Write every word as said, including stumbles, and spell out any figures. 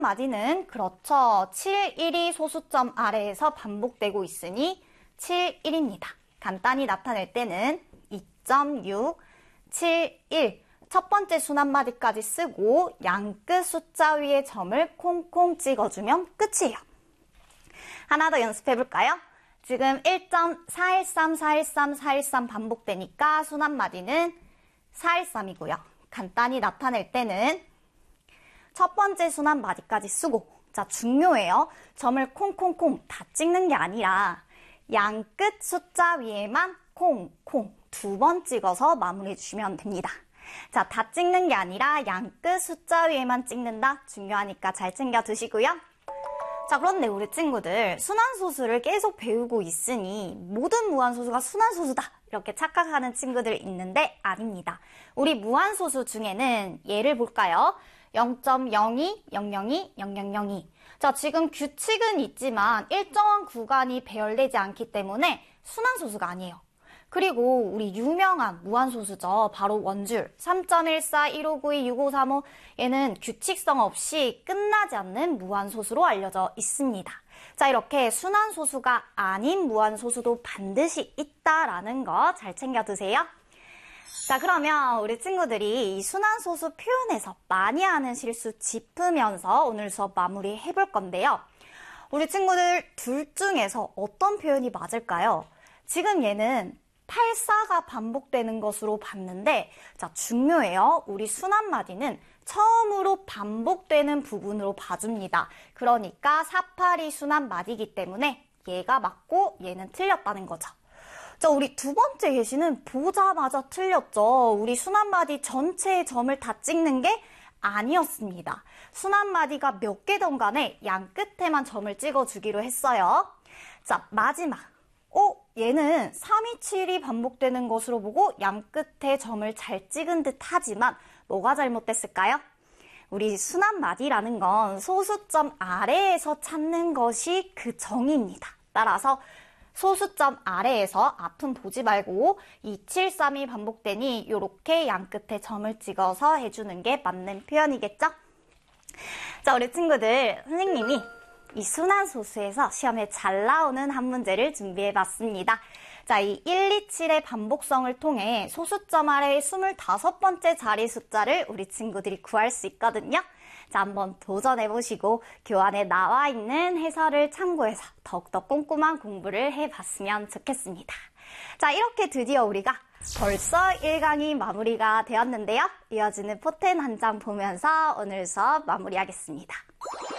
마디는 그렇죠. 칠, 일이 소수점 아래에서 반복되고 있으니 칠, 일입니다. 간단히 나타낼 때는 이 점 육, 칠, 일 첫 번째 순환마디까지 쓰고 양끝 숫자 위에 점을 콩콩 찍어주면 끝이에요. 하나 더 연습해볼까요? 지금 일 점 사일삼, 사일삼, 사일삼 반복되니까 순환마디는 사일삼이고요. 간단히 나타낼 때는 첫 번째 순환마디까지 쓰고, 자, 중요해요. 점을 콩콩콩 다 찍는 게 아니라 양끝 숫자 위에만 콩콩 두 번 찍어서 마무리해 주시면 됩니다. 자, 다 찍는 게 아니라 양끝 숫자 위에만 찍는다. 중요하니까 잘 챙겨 두시고요. 자, 그런데 우리 친구들 순환소수를 계속 배우고 있으니 모든 무한소수가 순환소수다 이렇게 착각하는 친구들 있는데 아닙니다. 우리 무한소수 중에는 예를 볼까요? 영 점 영이, 영영이, 영영영이. 자, 지금 규칙은 있지만 일정한 구간이 배열되지 않기 때문에 순환소수가 아니에요. 그리고 우리 유명한 무한소수죠. 바로 원줄 삼 점 일사, 일오구이, 육오삼오 얘는 규칙성 없이 끝나지 않는 무한소수로 알려져 있습니다. 자, 이렇게 순환소수가 아닌 무한소수도 반드시 있다라는 거 잘 챙겨 두세요. 자, 그러면 우리 친구들이 이 순환소수 표현에서 많이 하는 실수 짚으면서 오늘 수업 마무리 해볼 건데요. 우리 친구들 둘 중에서 어떤 표현이 맞을까요? 지금 얘는 팔사가 반복되는 것으로 봤는데, 자, 중요해요. 우리 순환마디는 처음으로 반복되는 부분으로 봐줍니다. 그러니까 사팔이 순환마디이기 때문에 얘가 맞고 얘는 틀렸다는 거죠. 자, 우리 두 번째 예시는 보자마자 틀렸죠. 우리 순환마디 전체의 점을 다 찍는 게 아니었습니다. 순환마디가 몇 개든 간에 양 끝에만 점을 찍어주기로 했어요. 자, 마지막. 어? 얘는 삼이칠이 반복되는 것으로 보고 양 끝에 점을 잘 찍은 듯 하지만 뭐가 잘못됐을까요? 우리 순환마디라는 건 소수점 아래에서 찾는 것이 그 정의입니다. 따라서 소수점 아래에서 아픔 보지 말고 이칠삼이 반복되니 이렇게 양 끝에 점을 찍어서 해주는 게 맞는 표현이겠죠? 자, 우리 친구들, 선생님이 이 순환소수에서 시험에 잘 나오는 한 문제를 준비해봤습니다. 자, 이 일, 이, 칠의 반복성을 통해 소수점 아래의 이십오 번째 자리 숫자를 우리 친구들이 구할 수 있거든요. 자, 한번 도전해보시고 교환에 나와 있는 해설을 참고해서 더욱더 꼼꼼한 공부를 해봤으면 좋겠습니다. 자, 이렇게 드디어 우리가 벌써 일 강이 마무리가 되었는데요. 이어지는 포텐 한 장 보면서 오늘 수업 마무리하겠습니다.